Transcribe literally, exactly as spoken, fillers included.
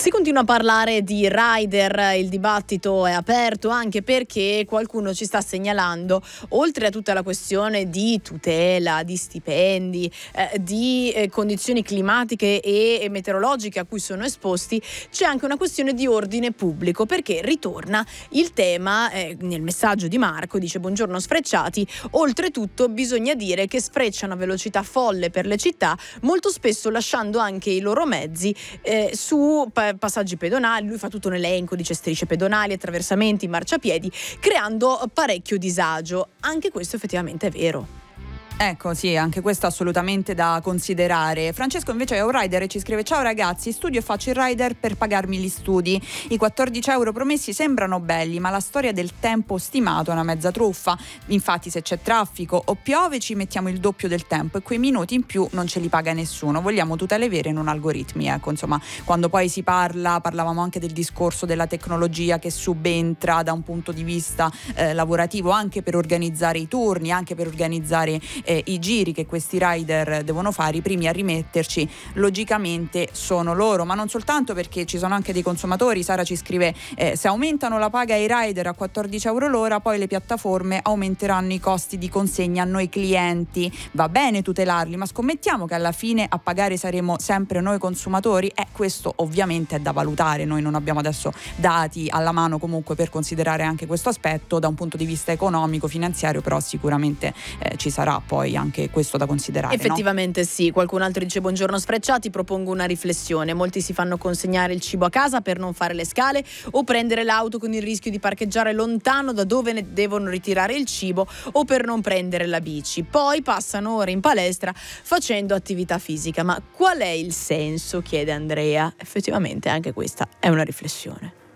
Si continua a parlare di rider, il dibattito è aperto anche perché qualcuno ci sta segnalando, oltre a tutta la questione di tutela, di stipendi, eh, di eh, condizioni climatiche e, e meteorologiche a cui sono esposti, c'è anche una questione di ordine pubblico, perché ritorna il tema eh, nel messaggio di Marco, dice: buongiorno sfrecciati, oltretutto bisogna dire che sfrecciano a velocità folle per le città, molto spesso lasciando anche i loro mezzi eh, su pa- passaggi pedonali. Lui fa tutto un elenco, dice strisce pedonali, attraversamenti, marciapiedi, creando parecchio disagio. Anche questo effettivamente è vero. Ecco, sì, anche questo assolutamente da considerare. Francesco invece è un rider e ci scrive: ciao ragazzi, studio e faccio il rider per pagarmi gli studi. I quattordici euro promessi sembrano belli, ma la storia del tempo stimato è una mezza truffa. Infatti se c'è traffico o piove ci mettiamo il doppio del tempo e quei minuti in più non ce li paga nessuno. Vogliamo tutele vere, non algoritmi. Ecco, insomma, quando poi si parla, parlavamo anche del discorso della tecnologia che subentra da un punto di vista eh, lavorativo, anche per organizzare i turni, anche per organizzare Eh, i giri che questi rider devono fare. I primi a rimetterci logicamente sono loro, ma non soltanto, perché ci sono anche dei consumatori. Sara ci scrive: eh, se aumentano la paga ai rider a quattordici euro l'ora, poi le piattaforme aumenteranno i costi di consegna a noi clienti. Va bene tutelarli, ma scommettiamo che alla fine a pagare saremo sempre noi consumatori? Eh, questo ovviamente è da valutare. Noi non abbiamo adesso dati alla mano comunque per considerare anche questo aspetto da un punto di vista economico, finanziario, però sicuramente eh, ci sarà poi anche questo da considerare. Effettivamente, no? Sì, qualcun altro dice: buongiorno sfrecciati, propongo una riflessione. Molti si fanno consegnare il cibo a casa per non fare le scale o prendere l'auto con il rischio di parcheggiare lontano da dove ne devono ritirare il cibo, o per non prendere la bici. Poi passano ore in palestra facendo attività fisica. Ma qual è il senso? Chiede Andrea. Effettivamente anche questa è una riflessione.